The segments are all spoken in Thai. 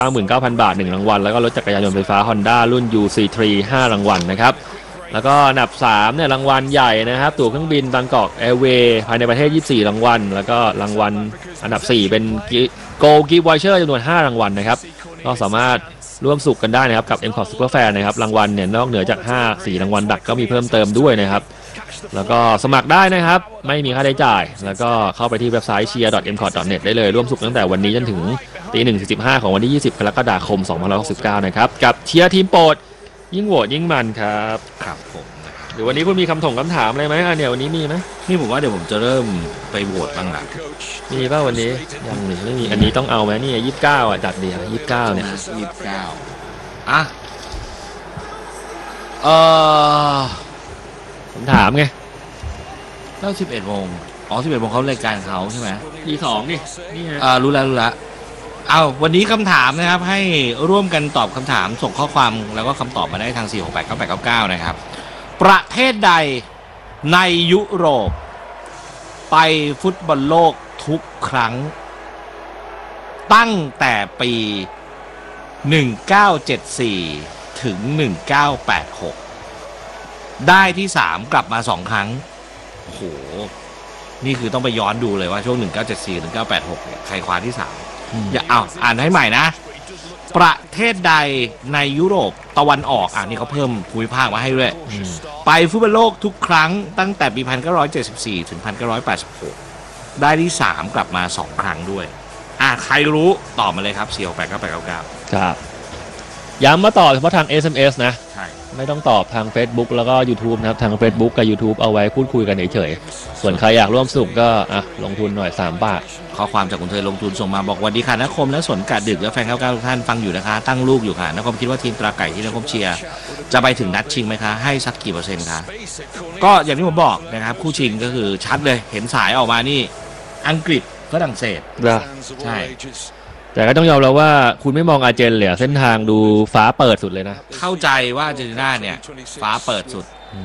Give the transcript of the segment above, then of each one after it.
99,000 บาท1รางวัลแล้วก็รถจักรยานยนต์ไฟฟ้า Honda รุ่น UC3 5รางวัลนะครับแล้วก็อันดับ3เนี่ยรางวัลใหญ่นะครับตั๋วเครื่องบินบางกอกแอร์เวย์ภายในประเทศ24รางวัลแล้วก็รางวัลอันดับ4เป็นโกลกิฟต์วอยเชอร์จำนวน5รางวัลนะครับก็สามารถร่วมสุขกันได้นะครับกับ MCOT Superfan นะครับรางวัลเนี่ยนอกเหนือจาก4รางวัลดักก็มีเพิ่มเติมด้วยนะครับแล้วก็สมัครได้นะครับไม่มีค่าใช้จ่ายแล้วก็เข้าไปที่เว็บไซต์ cheer.mcot.net ได้เลยร่วมสุขตั้งแต่วันนี้จนถึง 1:45 ของวันที่20กรกฎาคม2569นะครับกับเชียร์ทีมโปรดยิ่งโหวตยิ่งมันครับครับผมหรือวันนี้คุณมีคำถามอะไรไหมเนี่ยวันนี้มีไหมนี่ผมว่าเดี๋ยวผมจะเริ่มไปโหวตบ้างละมีป่ะวันนี้ยังไม่มีอันนี้ต้องเอาไหมนี่29อ่ะจัดเดียว29เนี่ย 29อ่ะผมถามไงแล้ว11 โมงอ๋อ11 โมงเขารายการเขาใช่ไหมที2นี่ฮะรู้แล้วเอาวันนี้คำถามนะครับให้ร่วมกันตอบคำถามส่งข้อความแล้วก็คำตอบมาได้ทาง4689899นะครับประเทศใดในยุโรปไปฟุตบอลโลกทุกครั้งตั้งแต่ปี1974ถึง1986ได้ที่3กลับมา2ครั้งโอ้โหนี่คือต้องไปย้อนดูเลยว่าช่วง1974ถึง1986เนี่ยใครคว้าที่3อย่าอ่านให้ใหม่นะประเทศใดในยุโรปตะวันออกนี่เขาเพิ่มภูมิภาคมาให้ด้วยไปฟุตบอลโลกทุกครั้งตั้งแต่ปี1974ถึง1986ได้ที่3กลับมา2ครั้งด้วยใครรู้ตอบมาเลยครับ4689899 ครับย้ำมาตอบเฉพาะทาง SMS นะใช่ไม่ต้องตอบทาง Facebook แล้วก็ YouTube นะครับทาง Facebook กับ YouTube เอาไว้พูดคุยกันเฉยๆส่วนใครอยากร่วมสนุกก็ลงทุนหน่อย3 บาทข้อความจากคุณเธอลงทุนส่งมาบอกวันดีค่ะนคมและสนกาดดึกและแฟน99ทุกท่านฟังอยู่นะคะตั้งลูกอยู่ค่ะนคมคิดว่าทีมตราไก่ที่นคมเชียร์จะไปถึงนัดชิงไหมคะให้สักกี่%คะก็อย่างที่ผมบอกนะครับคู่ชิงก็คือชัดเลยเห็นสายออกมานี่อังกฤษฝรั่งเศสใช่แต่ก็ต้องยอมรับว่าคุณไม่มองอาร์เจนเลยเส้นทางดูฟ้าเปิดสุดเลยนะเข้าใจว่าอาร์เจนตินาเนี่ยฟ้าเปิดสุด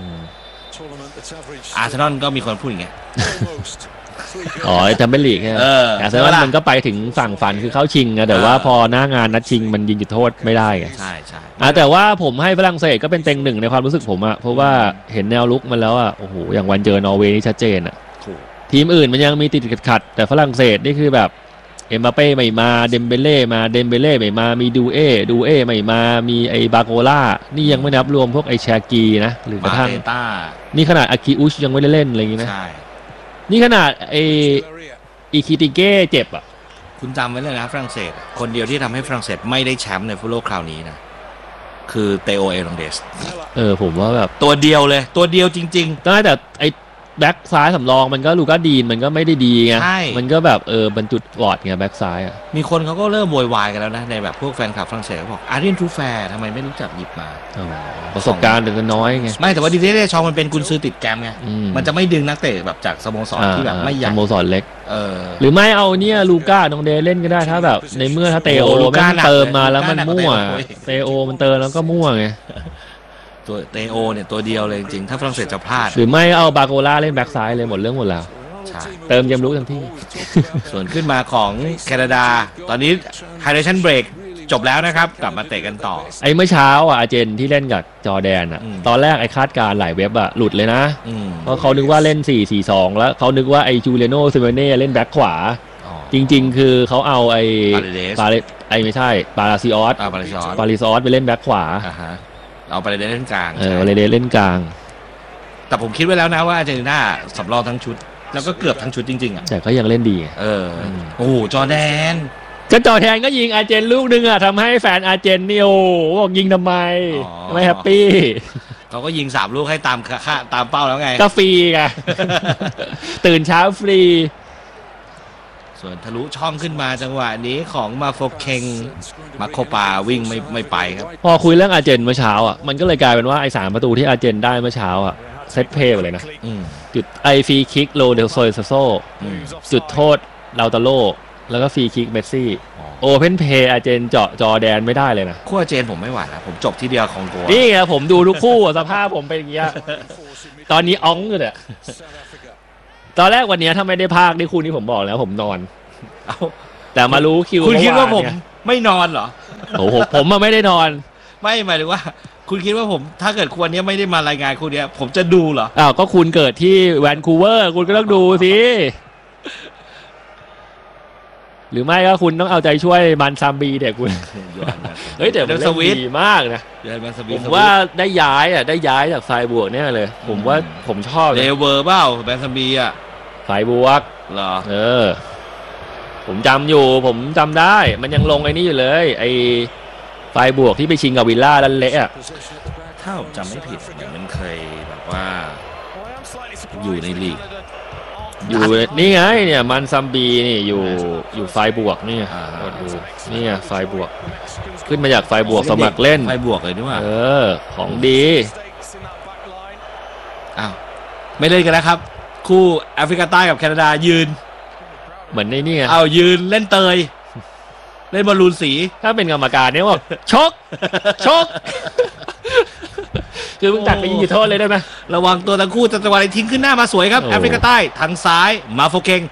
อาร์เซนอลก็มีคนพูดอย่างเงี้ยแชมเปี้ยนลีกใช่ไหมอาร์เซนอลมันก็ไปถึงฝั่งฝันคือเข้าชิงนะแต่ว่าพอหน้างานนัดชิงมันยิงจุดโทษไม่ได้ไงใช่แต่ว่าผมให้ฝรั่งเศสก็เป็นเต็ง1ในความรู้สึกผมเพราะว่าเห็นแนวลุกมันแล้วโอ้โหอย่างวันเจอนอร์เวย์นี่ชัดเจนทีมอื่นมันยังมีติดขัดแต่ฝรั่งเศสนี่คือแบบเอ็มบัปเป้ไม่มาเดมเบเล่ไม่มามีดูเอไม่มามีไอบาโกล่านี่ยังไม่นับรวมพวกไอแชกีนะหรือกระทั่งนี่ขนาดอากิอุชยังไม่ได้เล่นอะไรอย่างงี้นะนี่ขนาดไออิคิติเก้เจ็บคุณจำไว้เลยนะฝรั่งเศสคนเดียวที่ทำให้ฝรั่งเศสไม่ได้แชมป์ในฟุตบอลโลกคราวนี้นะคือเตโอเอรองเดสผมว่าแบบตัวเดียวเลยตัวเดียวจริงๆตั้งแต่ไอแบ็กซ้ายสำรองมันก็ลูก้าดีนมันก็ไม่ได้ดีไงมันก็แบบบรรจุบอดไงแบ็กซ้ายมีคนเขาก็เริ่มโวยวายกันแล้วนะในแบบพวกแฟนคลับฝรั่งเศสบอกอาร์เรียนทูแฟร์ทำไมไม่รู้จักหยิบมาประสบการณ์เด็กน้อยไงไม่แต่ว่าดิเดชองมันเป็นกุนซือติดแกรมไงมันจะไม่ดึงนักเตะแบบจากสโมสรที่แบบไม่ใหญ่สโมสรเล็กหรือไม่เอาเนี่ยลูก้าดองเดเล่นก็ได้ถ้าแบบในเมื่อถ้าเตโอมันเติมมาแล้วมันมั่วเตโอมันเติมแล้วก็มั่วไงตัวเตโอเนี่ยตัวเดียวเลยจริงๆถ้าฝรั่งเศสจะพลาดหรือไม่เอาบาโกล่าเล่นแบ็กซ้ายเลยหมดเรื่องหมดแล้วใช่เติมเยมรู้ทั้งที่ส่วนขึ้นมาของแคนาดาตอนนี้ไฮเดรชั่นเบรกจบแล้วนะครับกลับมาเตะกันต่อไอ้เมื่อเช้าอาร์เจนที่เล่นกับจอร์แดนตอนแรกไอ้คาดการหลายเว็บหลุดเลยนะเพราะเขานึกว่าเล่น 4-4-2 แล้วเขานึกว่าไอ้จูเลียโนซิเมเน่เล่นแบ็คขวาจริงๆคือเขาเอาไอ้ไม่ใช่ปาราซิออสไปเล่นแบ็คขวาเอาไปเล่นกลางเล่นกลางแต่ผมคิดไว้แล้วนะว่าอาร์เจนตินาสำรองทั้งชุดแล้วก็เกือบทั้งชุดจริงๆแต่ก็ยังเล่นดีโอ้จอร์แดนก็จอร์แดนก็ยิงอาร์เจนลูกนึงทำให้แฟนอาร์เจนนี่บอกยิงทำไมไม่แฮปปี้เขาก็ยิง3 ลูกให้ตามเป้าแล้วไงก็ฟรีไงตื่นเช้าฟรีส่วนทะลุช่องขึ้นมาจังหวะนี้ของมาโฟเคงมาโคปาวิ่งไม่ไปครับพอคุยเรื่องอาร์เจนเมื่อเช้ามันก็เลยกลายเป็นว่าไอ้3 ประตูที่อาร์เจนได้เมื่อเช้าเซตเพย์ไปเลยนะจุดไอฟรีคิกโรเดลโซโซจุดโทษลาวตาโลแล้วก็ฟรีคิกเมสซี่โอเพนเพย์อาร์เจนเจาะจอแดนไม่ได้เลยนะคู่อาร์เจนผมไม่ไหวแล้วผมจบที่เดียวของโกนี่ไงผมดูทุกคู่สภาพผมเป็นอย่างเงี้ยตอนนี้อ้องเลยตอนแรกวันนี้ถ้าไม่ได้พากในคู่นี้ผมบอกแล้วผมนอนแต่มารู้คิวคุณคิดว่าผมไม่นอนเหรอโอ้โหผมมาไม่ได้นอนไม่หมายถึงว่า คุณคิดว่าผมถ้าเกิดควรนี้ไม่ได้มารายงานคุณเนี้ยผมจะดูเหรออ้าวก็คุณเกิดที่แวนคูเวอร์คุณก็ต้องดูสิหรือไม่ก็คุณต้องเอาใจช่วยมันซัมบีเด็กคุณ เฮ้ยแต่มันสเล่นวิตดีมากนะ ผมว่าได้ย้ายจากไฟบวกเนี่ยเลย ผมว่าผมชอบเลเวอร์เปล่าแบนซัมบีอ่ะไฟบวกเหรอผมจำอยู่ผมจำได้มันยังลงไอ้นี่อยู่เลยไอ้ไฟบวกที่ไปชิงกับวิลล่าแล้วเละอะถ้าผมจำไม่ผิดเหมือนมันเคยแบบว่าอยู่ในลีกอยู่นี่ไงเนี่ยมันซัมบีนี่อยู่ไฟบวกนี่กดดูนี่ไงไฟบวกขึ้นมาจากไฟบวกสมัครเล่นไฟบวกเลยนี่ว่าของดีอ้าวไม่เล่นกันแล้วครับ คู่แอฟริกาใต้กับแคนาดายืนเหมือนในนี่ไงเอายืนเล่นเตย เล่นบอลลูนสีถ้าเป็นกรรมการเนี่ยบอกชก คือมึงตัดไปยิงจุดโทษเลยได้ไหมระวังตัวทั้งคู่จังหวะทิ้งขึ้นหน้ามาสวยครับโอ้แอฟริกาใต้ทางซ้ายมาโฟเกง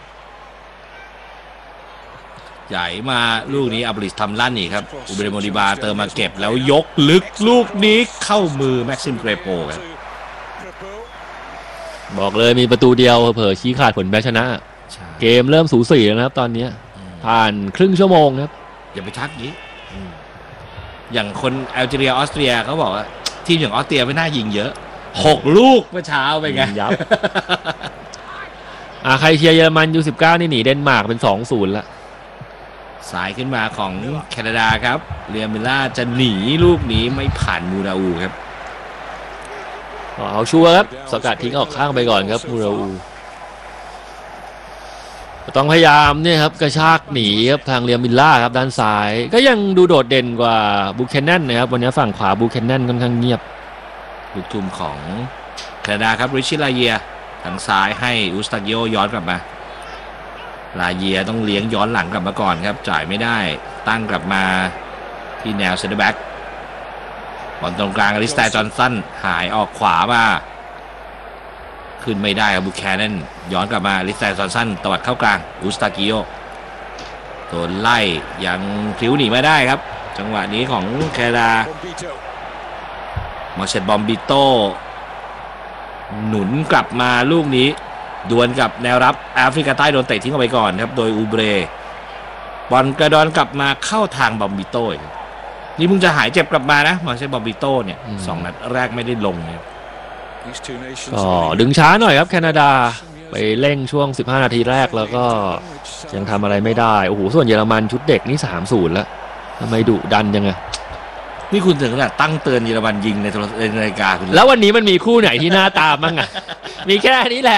ใหญ่มาลูกนี้อับริสทำลั่นอีกครับอุเบเรโมดิบาเติมมาเก็บแล้วยกลึกลูกนี้เข้ามือแม็กซิมเกรโปครับบอกเลยมีประตูเดียวเผลอชี้ขาดผลแพ้ชนะ เกมเริ่มสูสีแล้วนะครับตอนนี้ผ่านครึ่งชั่วโมงครับอย่าไปทักนี้อย่างคนแอลจีเรียออสเตรียเขาบอกว่าทีมอย่างออสเตรียไม่น่ายิงเยอะ6 ลูกเมื่อเช้าไปไงยับ ใครเชียร์เยอรมันU19นี่หนีเดนมาร์กเป็น 2-0 ละสายขึ้นมาของแคนาดาครับเรียมิลล่าจะหนีลูกนี้ไม่ผ่านมูราอูครับเอาชัวร์ครับสกัดทิ้งออกข้างไปก่อนครับมูราอูต้องพยายามเนี่ยครับกระชากหนีครับทางเรียมิลล่าครับด้านซ้ายก็ยังดูโดดเด่นกว่าบูแคนแนนนะครับวันนี้ฝั่งขวาบูแคนแนนค่อนข้างเงียบลูกทุ่มของแคนาดาครับริชิลาเยียทางซ้ายให้อุสตากิโอย้อนกลับมาลาเยียต้องเลี้ยงย้อนหลังกลับมาก่อนครับจ่ายไม่ได้ตั้งกลับมาที่แนวเซนเตอร์แบ็กบอลตรงกลางอลิสแตร์จอห์นสันหายออกขวามาขึ้นไม่ได้ครับบุคแคนนย้อนกลับมาอลิสแตร์จอห์นสันตวัดเข้ากลางอุสตากิโอโดนไล่ยังพลิ้วหนีไม่ได้ครับจังหวะนี้ของแคนาดามาเชตบอมบิโตหนุนกลับมาลูกนี้ดวลกับแนวรับแอฟริกาใต้โดนเตะทิ้งออกไปก่อนครับโดยอูเบรบอลกระดอนกลับมาเข้าทางบอมบิโต้นี่มึงจะหายเจ็บกลับมานะมาเชตบอมบิโตเนี่ย2 นัดแรกไม่ได้ลงเนี่ยก็ดึงช้าหน่อยครับแคนาดาไปเร่งช่วง15 นาทีแรกแล้วก็ยังทำอะไรไม่ได้โอ้โหส่วนเยอรมันชุดเด็กนี่ 3-0 แล้วทำไมดุดันยังไงนี่คุณถึงขนาดตั้งเตือนเยอรมันยิงในนาฬิกาคุณแล้ววันนี้มันมีคู่ไหนที่น่าตามบ้างอ่ะ มีแค่นี้แหละ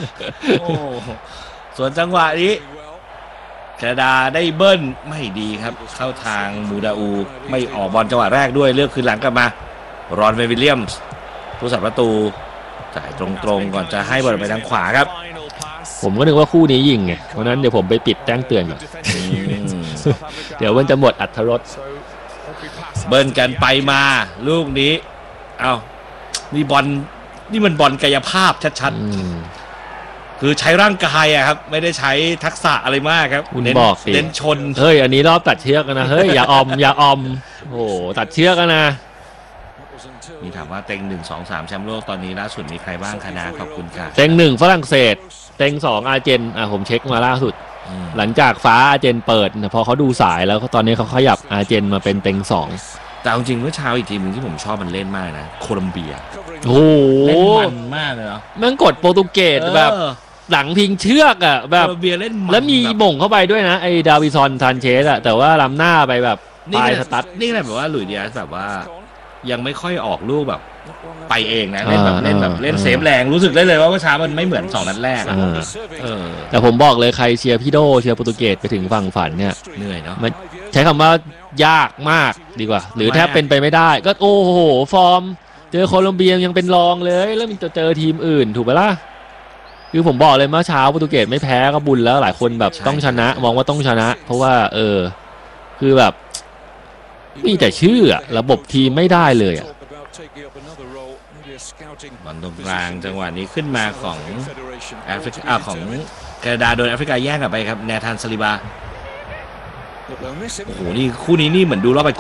ส่วนจังหวะนี้แคนาดาได้เบิ้ลไม่ดีครับเข้าทางมูดาอูไม่ออกบอลจังหวะแรกด้วยเลือกคืนหลังกลับมารอนวิลเลียมส์ผู้สับประตูจ่ายตรงๆก่อนจะให้บอลไปทางขวาครับผมก็นึกว่าคู่นี้ยิงไงเพราะนั้นเดี๋ยวผมไปปิดแจ้งเตือนก่อนเดี๋ยวมันจะหมดอรรถรสเบิ้ลกันไปมาลูกนี้เอานี่บอลนี่มันบอลกายภาพชัดๆคือใช้ร่างกายอะครับไม่ได้ใช้ทักษะอะไรมากครับคุณบอกสิเน้นชนเฮ้ยอันนี้รอบตัดเชือกนะเฮ้ยอย่าออมโอ้ตัดเชือกนะมีถามว่าเต็ง1 2 3แชมป์โลกตอนนี้ล่าสุดมีใครบ้างคณะขอบคุณค่ะเต็ง1ฝรั่งเศสเต็ง2อาร์เจนผมเช็คมาล่าสุดหลังจากฟ้าอาร์เจนเปิดพอเขาดูสายแล้วตอนนี้เขาขยับอาร์เจนมาเป็นเต็ง2 แต่จริงเมื่อเช้าอีกทีมนึงที่ผมชอบมันเล่นมากนะโคลัมเบียโอ้เล่นมันมากเลยเนาะมันกดโปรตุเกสแบบหลังพิงเชือกอ่ะแบบแล้วมีบ่งเข้าไปด้วยนะไอ้ดาวิซอนซานเชสอ่ะแต่ว่าล้ำหน้าไปแบบปลายสตั๊ดนี่แหละแบบว่าหลุยส์ดิอาสแบบว่ายังไม่ค่อยออกลูกแบบไปเองนะเล่นแบบเล่นเซฟแรงรู้สึกได้เลยว่าเมื่อเช้ามันไม่เหมือน2 นัดแรกแต่ผมบอกเลยใครเชียร์พี่โดเชียร์โปรตุเกสไปถึงฝั่งฝันเนี่ยเหนื่อยเนาะมันใช้คำว่ายากมากดีกว่าหรือแทบเป็นไปไม่ได้ก็โอ้โหฟอร์มเจอโคลอมเบียยังเป็นรองเลยแล้วมันจะเจอทีมอื่นถูกไหมล่ะคือผมบอกเลยเมื่อเช้าโปรตุเกสไม่แพ้ก็บุญแล้วหลายคนแบบต้องชนะมองว่าต้องชนะเพราะว่าคือแบบมีแต่ชื่อระบบทีมไม่ได้เลยบอลตรงกลางจังหวะนี้ขึ้นมาของแอฟริกาของแคนาดาโดนแอฟริกาแย่งกลับไปครับแนทานซาลิบาโอ้โหนี่คู่นี้นี่เหมือนดูรอบไป